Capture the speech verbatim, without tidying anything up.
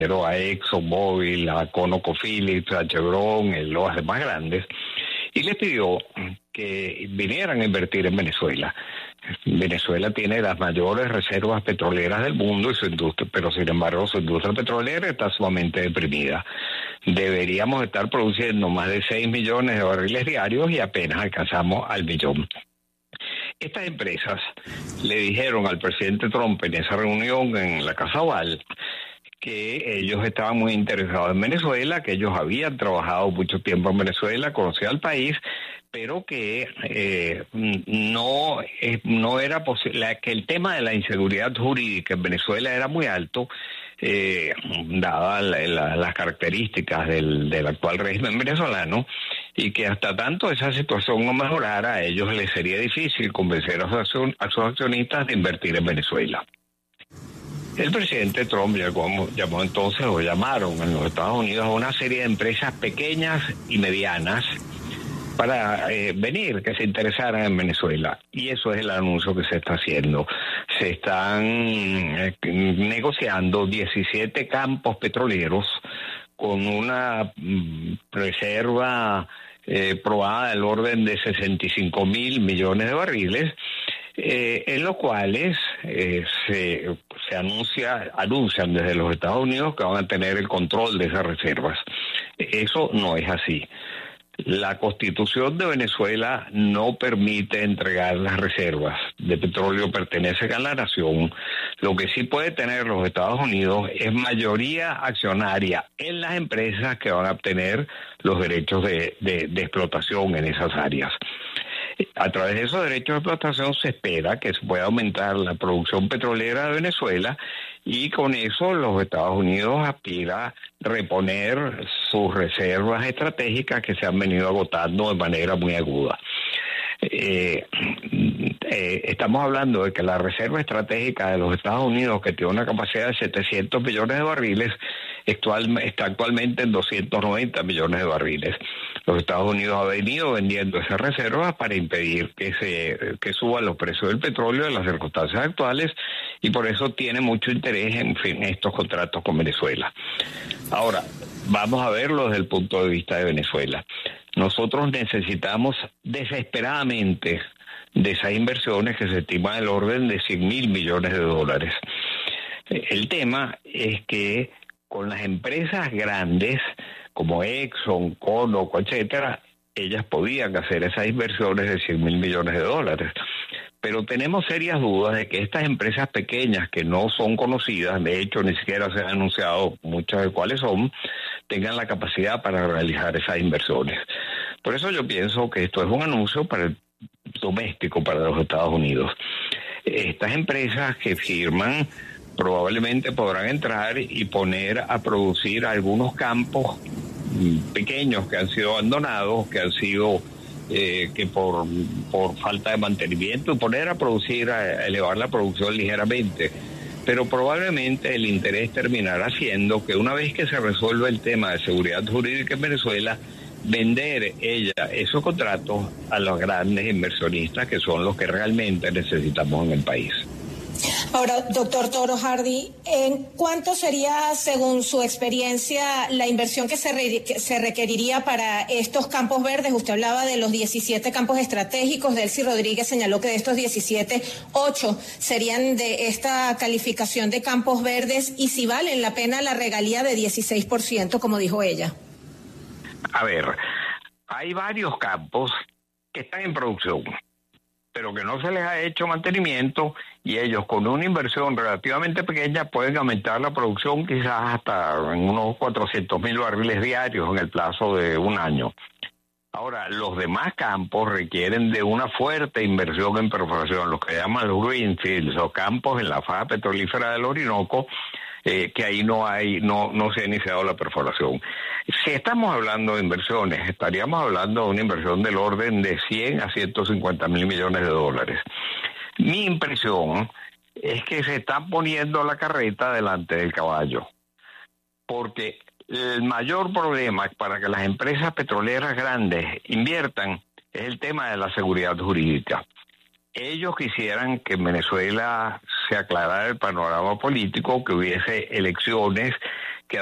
pero a ExxonMobil, a ConocoPhillips, a Chevron, en los demás grandes, y les pidió que vinieran a invertir en Venezuela. Venezuela tiene las mayores reservas petroleras del mundo, y su industria, pero sin embargo su industria petrolera está sumamente deprimida. Deberíamos estar produciendo más de seis millones de barriles diarios y apenas alcanzamos al millón. Estas empresas le dijeron al presidente Trump en esa reunión en la Casa Oval que ellos estaban muy interesados en Venezuela, que ellos habían trabajado mucho tiempo en Venezuela, conocían el país, pero que eh, no, eh, no era posible, que el tema de la inseguridad jurídica en Venezuela era muy alto, eh, dadas la, la, las características del, del actual régimen venezolano, y que hasta tanto esa situación no mejorara, a ellos les sería difícil convencer a sus, a sus accionistas de invertir en Venezuela. El presidente Trump llamó, llamó entonces, o llamaron en los Estados Unidos a una serie de empresas pequeñas y medianas para eh, venir, que se interesaran en Venezuela. Y eso es el anuncio que se está haciendo. Se están eh, negociando diecisiete campos petroleros con una mm, reserva eh, probada del orden de sesenta y cinco mil millones de barriles, Eh, en los cuales eh, se, se anuncia, anuncian desde los Estados Unidos que van a tener el control de esas reservas. Eso no es así. La Constitución de Venezuela no permite entregar las reservas de petróleo que pertenecen a la nación. Lo que sí puede tener los Estados Unidos es mayoría accionaria en las empresas que van a obtener los derechos de, de, de explotación en esas áreas. A través de esos derechos de explotación se espera que se pueda aumentar la producción petrolera de Venezuela, y con eso los Estados Unidos aspira a reponer sus reservas estratégicas que se han venido agotando de manera muy aguda. Eh, eh, estamos hablando de que la reserva estratégica de los Estados Unidos, que tiene una capacidad de setecientos millones de barriles, actual, está actualmente en doscientos noventa millones de barriles. Los Estados Unidos han venido vendiendo esas reservas para impedir que se que suban los precios del petróleo en las circunstancias actuales, y por eso tiene mucho interés en fin, estos contratos con Venezuela. Ahora, vamos a verlo desde el punto de vista de Venezuela. Nosotros necesitamos desesperadamente de esas inversiones que se estiman del orden de cien mil millones de dólares. El tema es que con las empresas grandes como Exxon, Conoco, etcétera, ellas podían hacer esas inversiones de cien mil millones de dólares. Pero tenemos serias dudas de que estas empresas pequeñas que no son conocidas, de hecho ni siquiera se han anunciado muchas de cuáles son, tengan la capacidad para realizar esas inversiones. Por eso yo pienso que esto es un anuncio para el doméstico, para los Estados Unidos. Estas empresas que firman probablemente podrán entrar y poner a producir algunos campos pequeños que han sido abandonados, que han sido eh, que por por falta de mantenimiento, poner a producir, a elevar la producción ligeramente. Pero probablemente el interés terminará siendo que una vez que se resuelva el tema de seguridad jurídica en Venezuela, vender ella esos contratos a los grandes inversionistas, que son los que realmente necesitamos en el país. Ahora, doctor Toro Hardy, ¿en cuánto sería, según su experiencia, la inversión que se, re, que se requeriría para estos campos verdes? Usted hablaba de los diecisiete campos estratégicos. Delcy Rodríguez señaló que de estos diecisiete, ocho serían de esta calificación de campos verdes, y si valen la pena la regalía de dieciséis por ciento, como dijo ella. A ver, hay varios campos que están en producción, pero que no se les ha hecho mantenimiento, y ellos con una inversión relativamente pequeña pueden aumentar la producción quizás hasta en unos cuatrocientos mil barriles diarios en el plazo de un año. Ahora, los demás campos requieren de una fuerte inversión en perforación, los que llaman los greenfields, o campos en la faja petrolífera del Orinoco, eh, que ahí no hay, no, no se ha iniciado la perforación. Si estamos hablando de inversiones, estaríamos hablando de una inversión del orden de cien a ciento cincuenta mil millones de dólares. Mi impresión es que se está poniendo la carreta delante del caballo, porque el mayor problema para que las empresas petroleras grandes inviertan es el tema de la seguridad jurídica. Ellos quisieran que en Venezuela se aclarara el panorama político, que hubiese elecciones